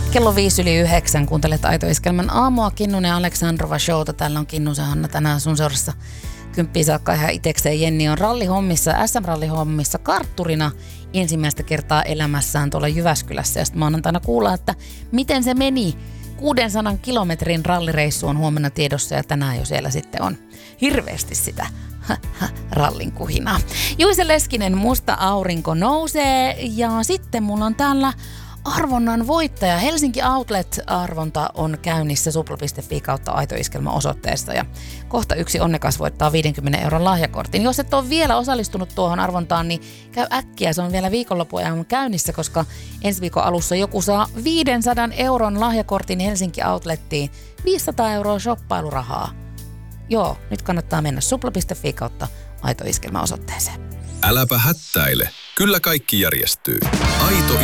Kello 8:05, kuuntelet Aito Iskelmän aamua. Kinnunen ja Aleksandrova showta. Täällä on Kinnusen Hanna tänään sun seurassa 10 saakka ihan itekseen. Jenni on rallihommissa, SM-rallihommissa kartturina ensimmäistä kertaa elämässään tuolla Jyväskylässä. Ja sitten maanantaina kuullaan, että miten se meni. 600 kilometrin rallireissu on huomenna tiedossa ja tänään jo siellä sitten on hirveästi sitä rallin kuhinaa. Juise Leskinen, Musta aurinko nousee ja sitten mulla on täällä arvonnan voittaja. Helsinki Outlet-arvonta on käynnissä supla.fi kautta Aito Iskelma osoitteesta ja kohta yksi onnekas voittaa 50 € lahjakortin. Jos et ole vielä osallistunut tuohon arvontaan, niin käy äkkiä. Se on vielä viikonloppuajan käynnissä, koska ensi viikon alussa joku saa 500 € lahjakortin Helsinki Outlettiin. 500 € shoppailurahaa. Joo, nyt kannattaa mennä supla.fi kautta Aito Iskelma osoitteeseen. Äläpä hättäile. Kyllä kaikki järjestyy. Aito